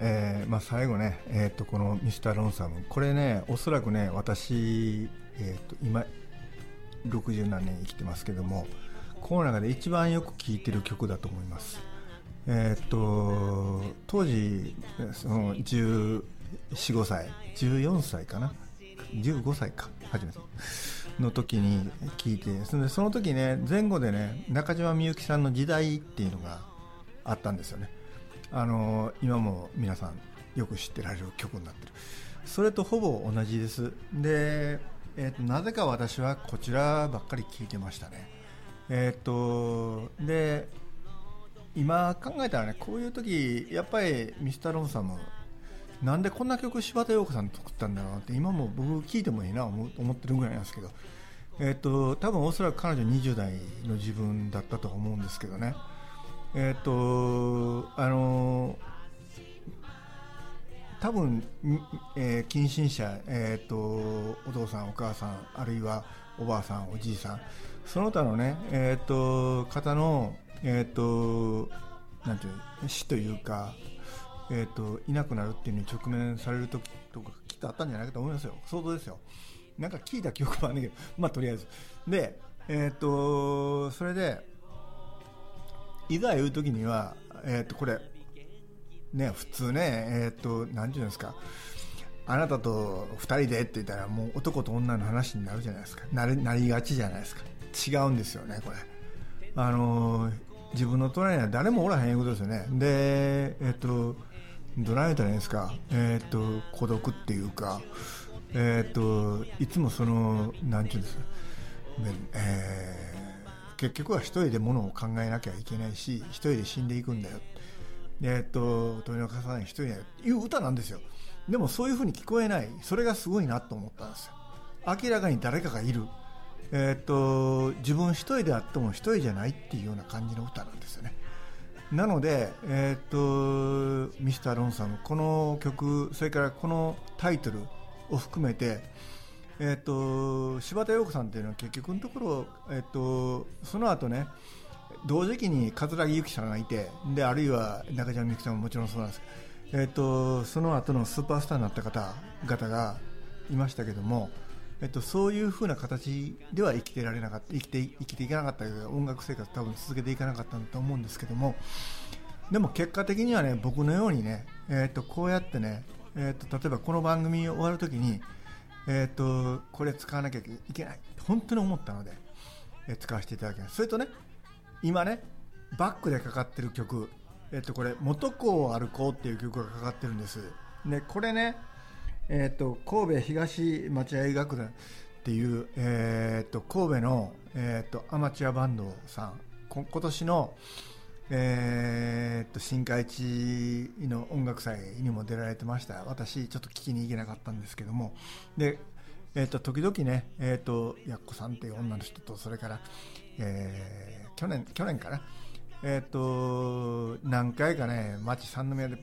最後ね、このミスターロンサム、これね、おそらくね、私、今60何年生きてますけども、この中で一番よく聴いてる曲だと思います。当時その14、15歳、14歳かな、15歳か、初めての時に聴いて、その時ね、前後でね、中島みゆきさんの時代っていうのがあったんですよね。今も皆さんよく知ってられる曲になってる。それとほぼ同じです。で、なぜか私はこちらばっかり聴いてましたね。で、今考えたらね、こういう時やっぱりミスターロンサム、なんでこんな曲柴田陽子さん作ったんだろうって、今も僕聴いてもいいな思ってるぐらいなんですけど、多分おそらく彼女20代の自分だったと思うんですけどね。多分、近親者、お父さんお母さん、あるいはおばあさんおじいさん、その他のね、方の、なんていう死というか、いなくなるっていうのに直面される時とかきっとあったんじゃないかと思いますよ。想像ですよ。なんか聞いた記憶もあるんだけど、とりあえずで、それでいざ言う時には、これね、普通ね、なんていうんですか、あなたと2人でって言ったらもう男と女の話になるじゃないですか。なりがちじゃないですか。違うんですよね、これ。自分の隣には誰もおらへんいうことですよね。で、どない言ったらいいんですか、孤独っていうか、いつもその、なんていうんですか、結局は一人でものを考えなきゃいけないし、一人で死んでいくんだよ。鳥の重ね一人だよっていう歌なんですよ。でもそういう風に聞こえない。それがすごいなと思ったんですよ。明らかに誰かがいる。自分一人であっても一人じゃないっていうような感じの歌なんですよね。なので、ミスターロンサム、この曲、それからこのタイトルを含めて、柴田陽子さんっていうのは結局のところ、その後ね、同時期に桂木由紀さんがいて、であるいは中島みゆきさんももちろんそうなんですけど、その後のスーパースターになった方々がいましたけども、そういう風な形では生きていかなかったけど、音楽生活多分続けていかなかったんだと思うんですけども、でも結果的にはね、僕のようにね、こうやってね、例えばこの番組終わるときに、これ使わなきゃいけない本当に思ったので、使わせていただきます。それとね、今ねバックでかかってる曲、これ元校歩こうっていう曲がかかってるんです。でこれね、神戸東町屋医学団っていう、神戸の、アマチュアバンドさん、今年の、新海地の音楽祭にも出られてました。私ちょっと聞きに行けなかったんですけども、で、時々ね、やっこさんっていう女の人と、それから、去年かな、何回かね、町三宮で